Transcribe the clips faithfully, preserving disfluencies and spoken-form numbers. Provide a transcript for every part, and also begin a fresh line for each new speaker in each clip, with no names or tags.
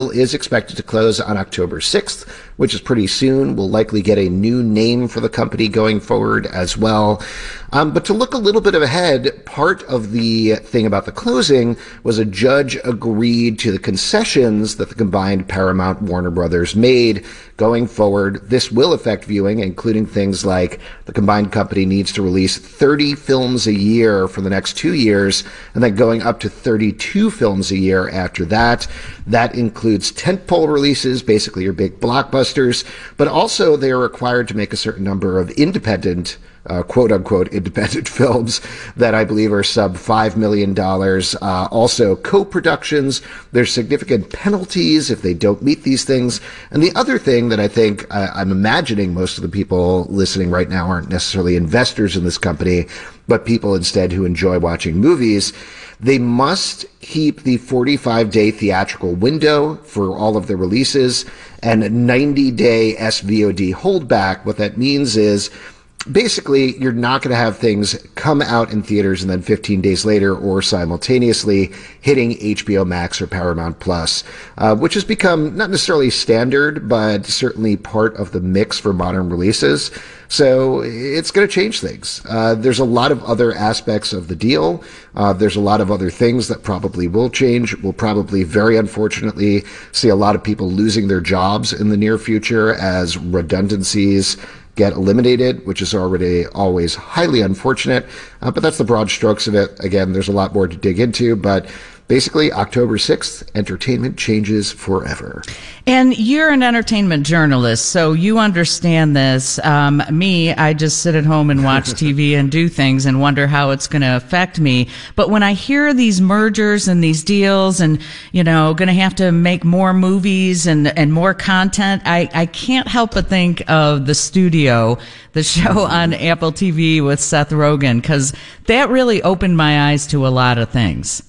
is expected to close on October sixth, which is pretty soon. We'll likely get a new name for the company going forward as well. Um, but to look a little bit ahead, part of the thing about the closing was a judge agreed to the concessions that the combined Paramount Warner Brothers made going forward. This will affect viewing, including things like the combined company needs to release thirty films a year for the next two years, and then going up to thirty-two films a year after that. That includes tentpole releases, basically your big blockbusters, but also they are required to make a certain number of independent Uh, quote-unquote independent films that I believe are sub five million dollars. Uh, also, co-productions. There's significant penalties if they don't meet these things. And the other thing that I think uh, I'm imagining most of the people listening right now aren't necessarily investors in this company, but people instead who enjoy watching movies. They must keep the forty-five day theatrical window for all of their releases and ninety day S V O D holdback. What that means is basically, you're not going to have things come out in theaters and then fifteen days later or simultaneously hitting H B O Max or Paramount Plus, uh, which has become not necessarily standard, but certainly part of the mix for modern releases. So it's going to change things. Uh, there's a lot of other aspects of the deal. Uh, there's a lot of other things that probably will change. We'll probably, very unfortunately, see a lot of people losing their jobs in the near future as redundancies get eliminated, which is already always highly unfortunate. Uh, but that's the broad strokes of it. Again, there's a lot more to dig into, but basically October sixth, entertainment changes forever.
And you're an entertainment journalist, so you understand this. Um, me, I just sit at home and watch T V and do things and wonder how it's going to affect me. But when I hear these mergers and these deals and, you know, going to have to make more movies and, and more content, I, I can't help but think of The Studio, the show on Apple T V with Seth Rogen, because that really opened my eyes to a lot of things.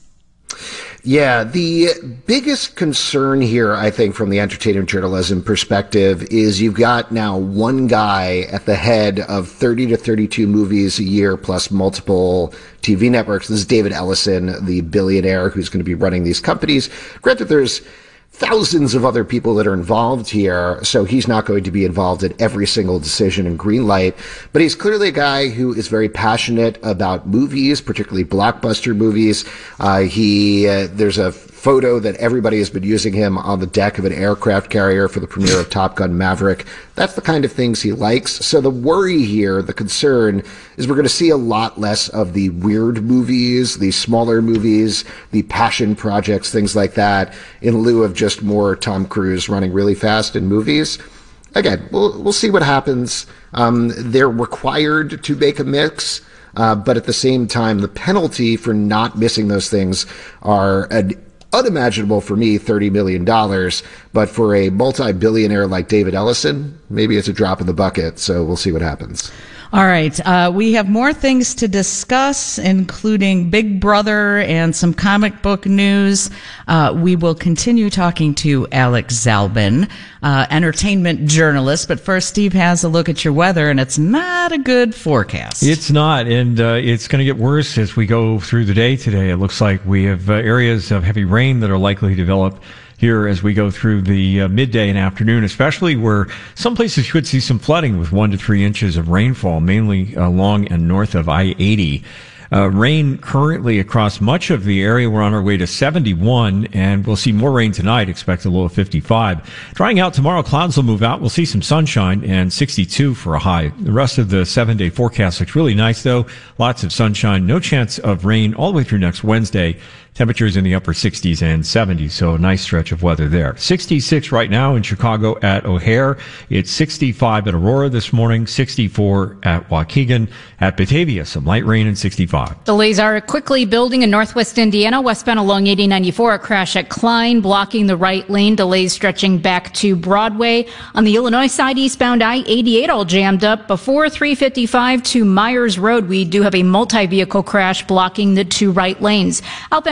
Yeah, the biggest concern here, I think, from the entertainment journalism perspective is you've got now one guy at the head of thirty to thirty-two movies a year plus multiple T V networks. This is David Ellison, the billionaire who's going to be running these companies. Granted, there's thousands of other people that are involved here, so he's not going to be involved in every single decision in Greenlight, but he's clearly a guy who is very passionate about movies, particularly blockbuster movies. Uh, he, uh, there's a photo that everybody has been using him on the deck of an aircraft carrier for the premiere of Top Gun Maverick. That's the kind of things he likes. So the worry here, the concern, is we're going to see a lot less of the weird movies, the smaller movies, the passion projects, things like that, in lieu of just more Tom Cruise running really fast in movies. Again, we'll we'll see what happens. Um, they're required to make a mix, uh, but at the same time, the penalty for not missing those things are an unimaginable for me, thirty million dollars, but for a multi-billionaire like David Ellison, maybe it's a drop in the bucket, so we'll see what happens.
All right. Uh, we have more things to discuss, including Big Brother and some comic book news. Uh, we will continue talking to Alex Zalbin, uh, entertainment journalist. But first, Steve has a look at your weather, and it's not a good forecast.
It's not, and uh, it's going to get worse as we go through the day today. It looks like we have uh, areas of heavy rain that are likely to develop here as we go through the uh, midday and afternoon, especially where some places you could see some flooding with one to three inches of rainfall, mainly along and north of I eighty. Uh, rain currently across much of the area. We're on our way to seventy-one, and we'll see more rain tonight. Expect a low of fifty-five. Drying out tomorrow, clouds will move out. We'll see some sunshine and sixty-two for a high. The rest of the seven-day forecast looks really nice, though. Lots of sunshine. No chance of rain all the way through next Wednesday. Temperatures in the upper sixties and seventies, so a nice stretch of weather there. sixty-six right now in Chicago at O'Hare. It's sixty-five at Aurora this morning, sixty-four at Waukegan. At Batavia, some light rain and sixty-five.
Delays are quickly building in northwest Indiana, westbound along eighty ninety-four. A crash at Klein blocking the right lane. Delays stretching back to Broadway. On the Illinois side, eastbound I eighty-eight all jammed up. Before three fifty-five to Myers Road, we do have a multi-vehicle crash blocking the two right lanes. Outbound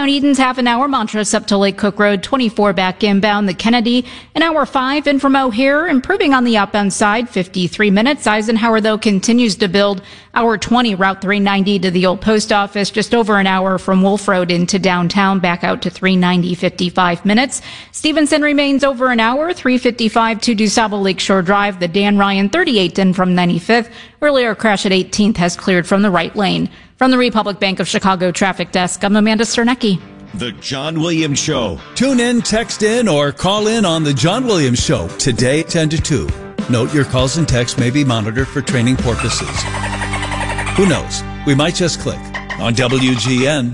Mount Eden's half an hour. Montrose up to Lake Cook Road, twenty-four back inbound. The Kennedy, an hour five in from O'Hare, improving on the outbound side, fifty-three minutes. Eisenhower, though, continues to build. Hour twenty, Route three ninety to the old post office, just over an hour from Wolf Road into downtown, back out to three ninety, fifty-five minutes. Stevenson remains over an hour, three fifty-five to DuSable Lakeshore Drive. The Dan Ryan, thirty-eight in from ninety-fifth. Earlier crash at eighteenth has cleared from the right lane. From the Republic Bank of Chicago Traffic Desk, I'm Amanda Sternecki.
The John Williams Show.
Tune in, text in, or call in on The John Williams Show today, ten to two. Note your calls and texts may be monitored for training purposes. Who knows? We might just click on W G N.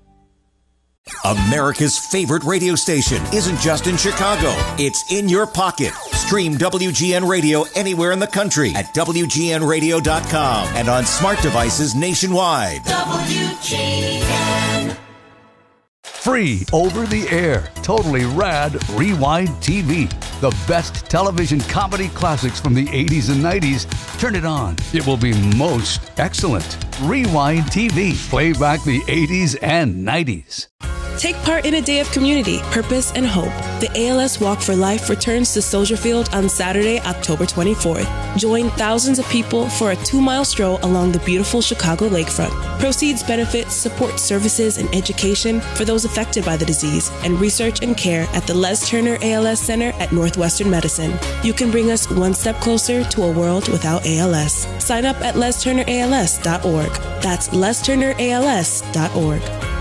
America's favorite radio station isn't just in Chicago. It's in your pocket. Stream W G N Radio anywhere in the country at W G N radio dot com and on smart devices nationwide. W G N.
Free over the air, totally rad Rewind T V. The best television comedy classics from the eighties and nineties. Turn it on. It will be most excellent. Rewind T V. Play back the eighties and nineties.
Take part in a day of community, purpose, and hope. The A L S Walk for Life returns to Soldier Field on Saturday, October twenty-fourth. Join thousands of people for a two-mile stroll along the beautiful Chicago lakefront. Proceeds benefit support services and education for those affected by the disease and research and care at the Les Turner A L S Center at Northwestern Medicine. You can bring us one step closer to a world without A L S. Sign up at les turner a l s dot org. That's les turner a l s dot org.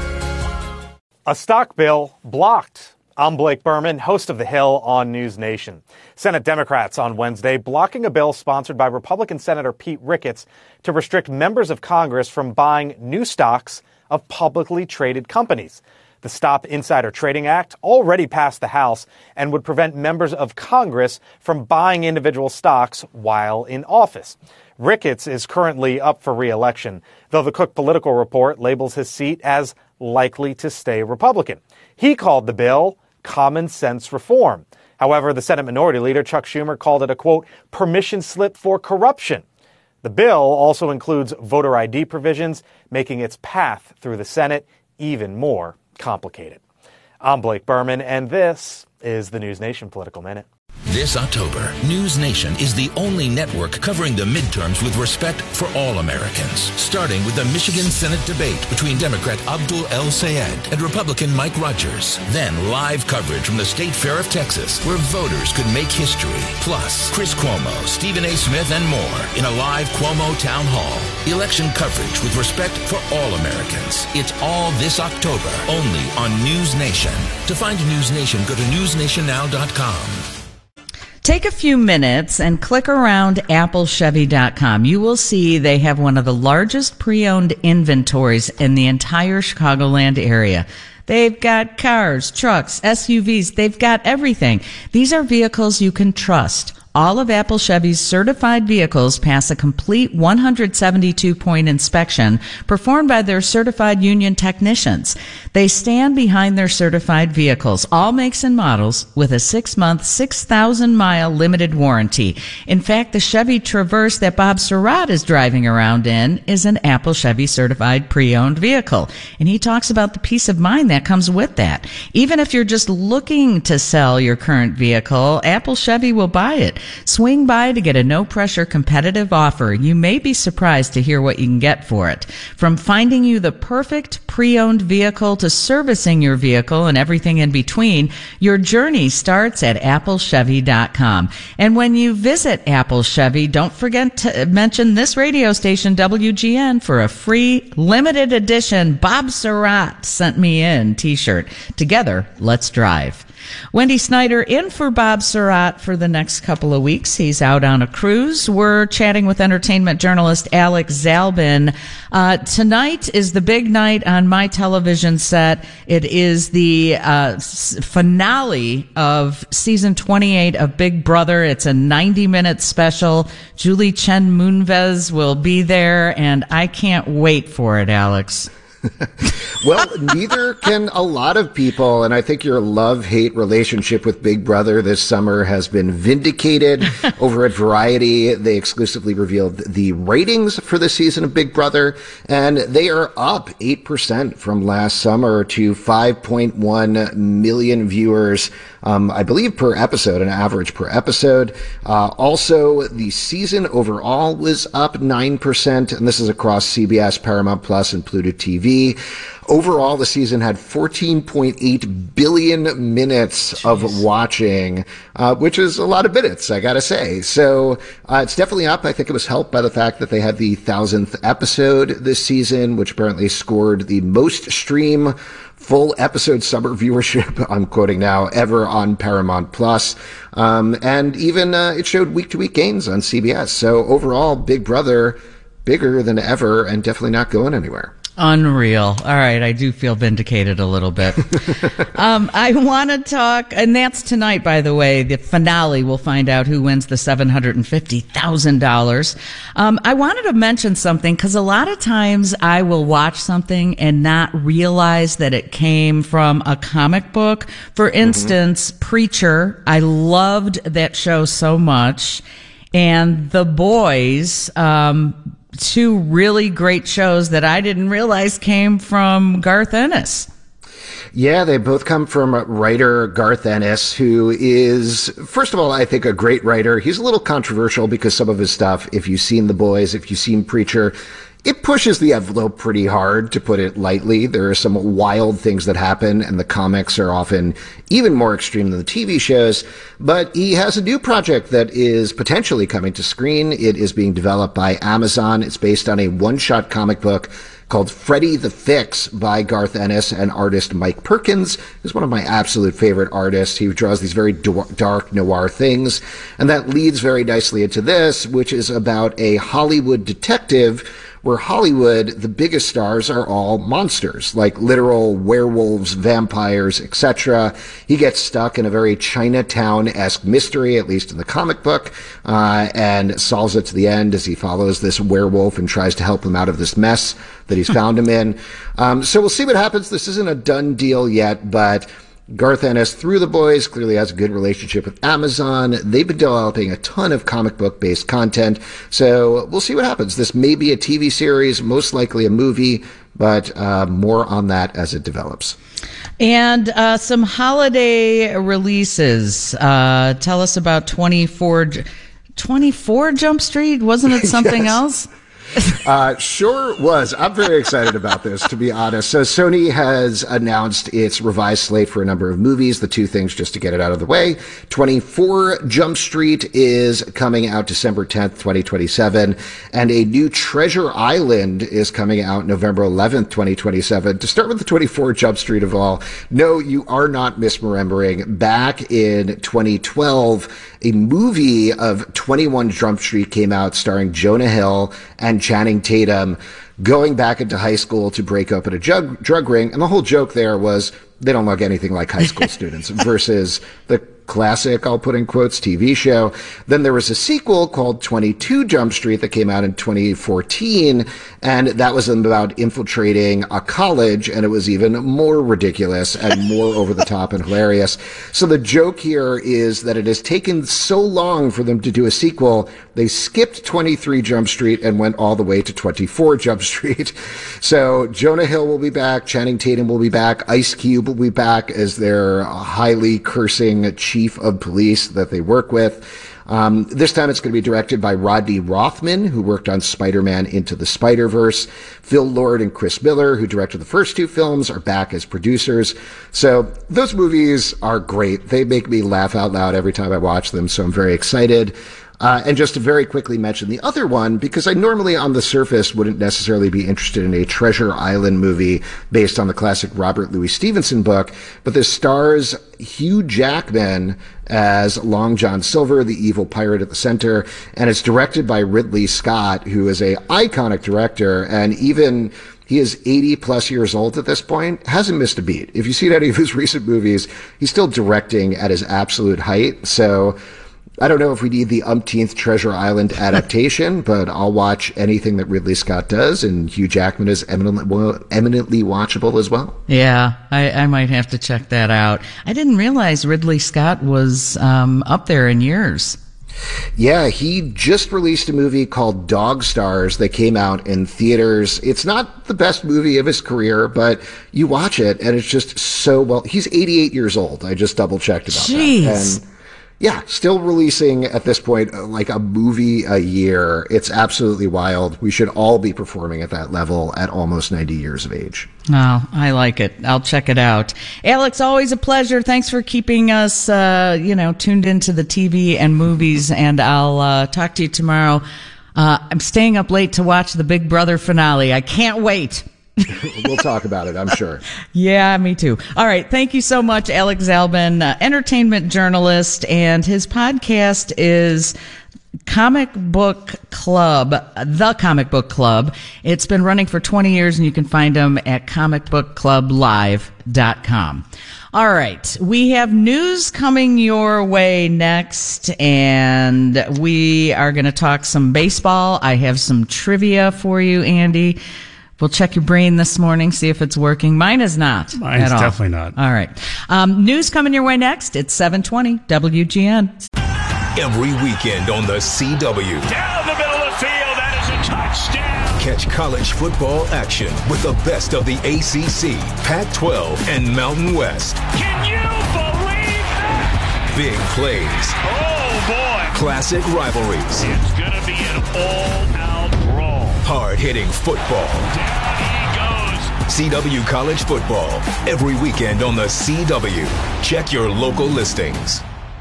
A stock bill blocked. I'm Blake Berman, host of The Hill on News Nation. Senate Democrats on Wednesday blocking a bill sponsored by Republican Senator Pete Ricketts to restrict members of Congress from buying new stocks of publicly traded companies. The Stop Insider Trading Act already passed the House and would prevent members of Congress from buying individual stocks while in office. Ricketts is currently up for re-election, though the Cook Political Report labels his seat as likely to stay Republican. He called the bill common sense reform. However, the Senate Minority Leader Chuck Schumer called it a, quote, permission slip for corruption. The bill also includes voter I D provisions, making its path through the Senate even more complicated. I'm Blake Berman, and this is the News Nation Political Minute.
This October, News Nation is the only network covering the midterms with respect for all Americans. Starting with the Michigan Senate debate between Democrat Abdul El-Sayed and Republican Mike Rogers. Then live coverage from the State Fair of Texas, where voters could make history. Plus, Chris Cuomo, Stephen A. Smith, and more in a live Cuomo Town Hall. Election coverage with respect for all Americans. It's all this October, only on News Nation. To find News Nation, go to news nation now dot com.
Take a few minutes and click around apple chevy dot com. You will see they have one of the largest pre-owned inventories in the entire Chicagoland area. They've got cars, trucks, S U Vs. They've got everything. These are vehicles you can trust. All of Apple Chevy's certified vehicles pass a complete one hundred seventy-two point inspection performed by their certified union technicians. They stand behind their certified vehicles, all makes and models, with a six-month, six thousand mile limited warranty. In fact, the Chevy Traverse that Bob Surratt is driving around in is an Apple Chevy certified pre-owned vehicle. And he talks about the peace of mind that comes with that. Even if you're just looking to sell your current vehicle, Apple Chevy will buy it. Swing by to get a no-pressure competitive offer. You may be surprised to hear what you can get for it. From finding you the perfect pre-owned vehicle to servicing your vehicle and everything in between, your journey starts at apple chevy dot com. And when you visit Apple Chevy, don't forget to mention this radio station, W G N, for a free limited edition Bob Surratt sent me in t-shirt. Together, let's drive. Wendy Snyder in for Bob Surratt for the next couple of weeks. He's out on a cruise. We're chatting with entertainment journalist Alex Zalbin. Uh, tonight is the big night on my television set. It is the uh, finale of season twenty-eight of Big Brother. It's a ninety minute special. Julie Chen Moonves will be there, and I can't wait for it, Alex.
Well, neither can a lot of people, and I think your love-hate relationship with Big Brother this summer has been vindicated. Over at Variety, they exclusively revealed the ratings for this season of Big Brother, and they are up eight percent from last summer to five point one million viewers, um, I believe per episode, an average per episode. Uh, also, the season overall was up nine percent, and this is across C B S, Paramount Plus, and Pluto T V. Overall, the season had fourteen point eight billion minutes Jeez. Of watching, uh, which is a lot of minutes, I gotta say. So uh, it's definitely up. I think it was helped by the fact that they had the thousandth episode this season, which apparently scored the most stream full episode summer viewership, I'm quoting now, ever on Paramount Plus. Um, and even uh, it showed week-to-week gains on C B S. So overall, Big Brother, bigger than ever and definitely not going anywhere.
Unreal. All right, I do feel vindicated a little bit. um, I want to talk, and that's tonight, by the way, the finale. We'll find out who wins the seven hundred fifty thousand dollars. Um, I wanted to mention something because a lot of times I will watch something and not realize that it came from a comic book. For instance, mm-hmm. Preacher. I loved that show so much. And The Boys, um, two really great shows that I didn't realize came from Garth Ennis.
Yeah, they both come from writer Garth Ennis, who is, first of all, I think a great writer. He's a little controversial because some of his stuff, if you've seen The Boys, if you've seen Preacher, it pushes the envelope pretty hard, to put it lightly. There are some wild things that happen, and the comics are often even more extreme than the T V shows. But he has a new project that is potentially coming to screen. It is being developed by Amazon. It's based on a one-shot comic book called Freddy the Fix by Garth Ennis and artist Mike Perkins, who's one of my absolute favorite artists. He draws these very dark noir things, and that leads very nicely into this, which is about a Hollywood detective where Hollywood, the biggest stars are all monsters, like literal werewolves, vampires, et cetera. He gets stuck in a very Chinatown-esque mystery, at least in the comic book, uh, and solves it to the end as he follows this werewolf and tries to help him out of this mess that he's found him in. Um, so we'll see what happens. This isn't a done deal yet, but Garth Ennis, through The Boys, clearly has a good relationship with Amazon. They've been developing a ton of comic book-based content, so we'll see what happens. This may be a T V series, most likely a movie, but uh, more on that as it develops.
And uh, some holiday releases. Uh, tell us about twenty-four, twenty-four Jump Street? Wasn't it something
yes.
else?
Uh, sure was. I'm very excited about this, to be honest. So Sony has announced its revised slate for a number of movies. The two things, just to get it out of the way. twenty-four Jump Street is coming out December tenth, twenty twenty-seven. And a new Treasure Island is coming out November eleventh, twenty twenty-seven. To start with the twenty-four Jump Street of all, no, you are not misremembering. Back in twenty twelve, a movie of twenty-one Jump Street came out starring Jonah Hill and Channing Tatum going back into high school to break open a drug, drug ring. And the whole joke there was they don't look anything like high school students versus the classic, I'll put in quotes, T V show. Then there was a sequel called twenty-two Jump Street that came out in twenty fourteen, and that was about infiltrating a college, and it was even more ridiculous and more over the top and hilarious. So the joke here is that it has taken so long for them to do a sequel, they skipped twenty-three Jump Street and went all the way to twenty-four Jump Street. So Jonah Hill will be back, Channing Tatum will be back, Ice Cube will be back as their highly cursing chief of police that they work with. Um, this time it's going to be directed by Rodney Rothman, who worked on Spider-Man Into the Spider-Verse. Phil Lord and Chris Miller, who directed the first two films, are back as producers. So those movies are great. They make me laugh out loud every time I watch them, so I'm very excited. Uh, and just to very quickly mention the other one, because I normally on the surface wouldn't necessarily be interested in a Treasure Island movie based on the classic Robert Louis Stevenson book, but this stars Hugh Jackman as Long John Silver, the evil pirate at the center, and it's directed by Ridley Scott, who is a iconic director, and even he is eighty plus years old at this point, hasn't missed a beat. If you've seen any of his recent movies, he's still directing at his absolute height, so I don't know if we need the umpteenth Treasure Island adaptation, but I'll watch anything that Ridley Scott does, and Hugh Jackman is eminently, eminently watchable as well.
Yeah, I, I might have to check that out. I didn't realize Ridley Scott was um, up there in years.
Yeah, he just released a movie called Dog Stars that came out in theaters. It's not the best movie of his career, but you watch it and it's just so well. He's eighty-eight years old. I just double checked about
Jeez.
that. And yeah, still releasing at this point like a movie a year. It's absolutely wild. We should all be performing at that level at almost ninety years of age.
Oh, I like it. I'll check it out. Alex, always a pleasure. Thanks for keeping us, uh, you know, tuned into the T V and movies, and I'll uh, talk to you tomorrow. Uh, I'm staying up late to watch the Big Brother finale. I can't wait.
We'll talk about it, I'm sure.
Yeah, me too. All right. Thank you so much, Alex Zalben, uh, entertainment journalist, and his podcast is Comic Book Club, The Comic Book Club. It's been running for twenty years, and you can find them at comic book club live dot com. All right. We have news coming your way next, and we are going to talk some baseball. I have some trivia for you, Andy. We'll check your brain this morning, see if it's working. Mine is not.
Mine's
at all.
definitely not.
All right. Um, news coming your way next. It's seven twenty W G N.
Every weekend on the C W.
Down the middle of the field. That is a touchdown.
Catch college football action with the best of the A C C, Pac twelve, and Mountain West.
Can you believe that?
Big plays.
Oh, boy.
Classic rivalries.
It's going to be an all-out brawl.
Hard-hitting football.
Down he goes.
C W College Football. Every weekend on the C W. Check your local listings.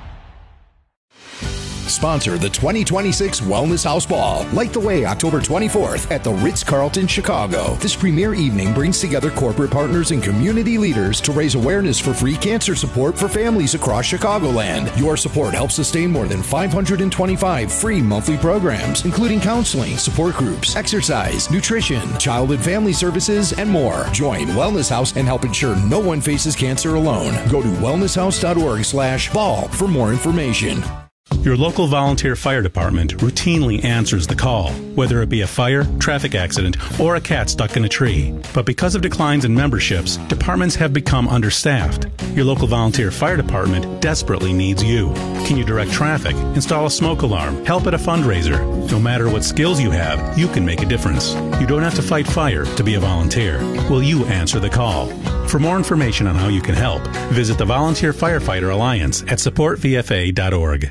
Sponsor the twenty twenty-six Wellness House Ball. Light the way October twenty-fourth at the Ritz-Carlton, Chicago. This premier evening brings together corporate partners and community leaders to raise awareness for free cancer support for families across Chicagoland. Your support helps sustain more than five hundred twenty-five free monthly programs, including counseling, support groups, exercise, nutrition, child and family services, and more. Join Wellness House and help ensure no one faces cancer alone. Go to wellness house dot org slash ball for more information.
Your local volunteer fire department routinely answers the call, whether it be a fire, traffic accident, or a cat stuck in a tree. But because of declines in memberships, departments have become understaffed. Your local volunteer fire department desperately needs you. Can you direct traffic, install a smoke alarm, help at a fundraiser? No matter what skills you have, you can make a difference. You don't have to fight fire to be a volunteer. Will you answer the call? For more information on how you can help, visit the Volunteer Firefighter Alliance at support v f a dot org.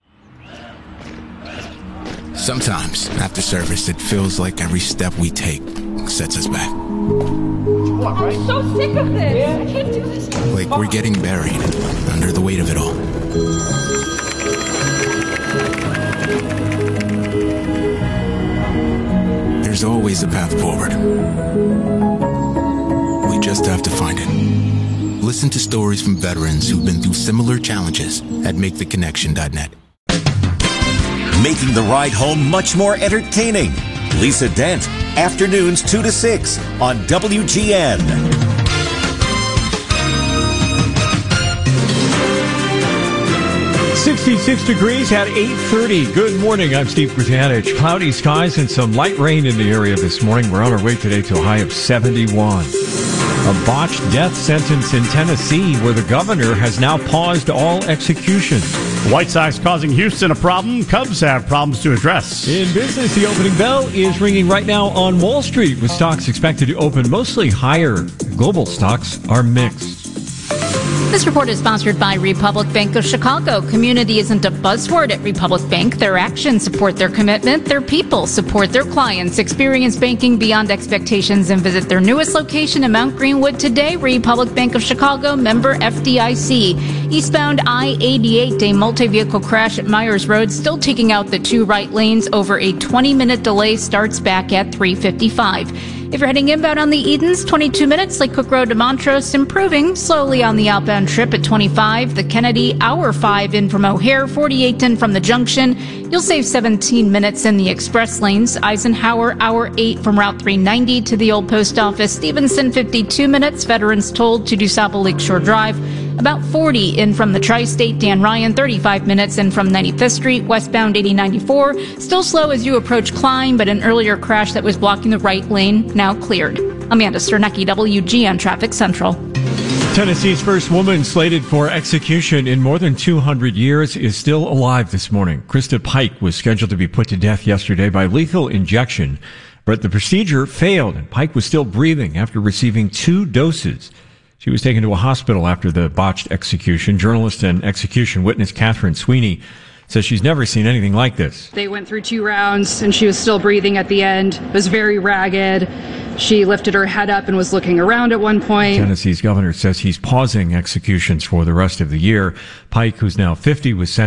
Sometimes, after service, it feels like every step we take sets us back.
I'm so sick of this. Yeah. I can't do this.
Like we're getting buried under the weight of it all. There's always a path forward. We just have to find it. Listen to stories from veterans who've been through similar challenges at make the connection dot net.
Making the ride home much more entertaining. Lisa Dent, afternoons two to six on W G N.
sixty-six degrees at eight thirty. Good morning. I'm Steve Britanich. Cloudy skies and some light rain in the area this morning. We're on our way today to a high of seventy-one. A botched death sentence in Tennessee where the governor has now paused all executions.
White Sox causing Houston a problem. Cubs have problems to address.
In business, the opening bell is ringing right now on Wall Street with stocks expected to open mostly higher. Global stocks are mixed.
This report is sponsored by Republic Bank of Chicago. Community isn't a buzzword at Republic Bank. Their actions support their commitment. Their people support their clients. Experience banking beyond expectations and visit their newest location in Mount Greenwood today. Republic Bank of Chicago, member F D I C. Eastbound I eighty-eight, a multi-vehicle crash at Myers Road, still taking out the two right lanes over a twenty-minute delay, starts back at three fifty-five. If you're heading inbound on the Edens, twenty-two minutes, Lake Cook Road to Montrose, improving slowly on the outbound trip at twenty-five. The Kennedy, hour five in from O'Hare, forty-eight in from the junction. You'll save seventeen minutes in the express lanes. Eisenhower, hour eight from Route three ninety to the Old Post Office. Stevenson, fifty-two minutes. Veterans tolled to DuSable Lakeshore Drive. About forty in from the Tri-State. Dan Ryan, thirty-five minutes in from ninety-fifth Street, westbound eighty ninety-four. Still slow as you approach Klein, but an earlier crash that was blocking the right lane now cleared. Amanda Sternecki, W G N Traffic Central.
Tennessee's first woman slated for execution in more than two hundred years is still alive this morning. Krista Pike was scheduled to be put to death yesterday by lethal injection, but the procedure failed and Pike was still breathing after receiving two doses. She was taken to a hospital after the botched execution. Journalist and execution witness Catherine Sweeney says she's never seen anything like this.
They went through two rounds and she was still breathing at the end. It was very ragged. She lifted her head up and was looking around at one point.
Tennessee's governor says he's pausing executions for the rest of the year. Pike, who's now fifty, was sentenced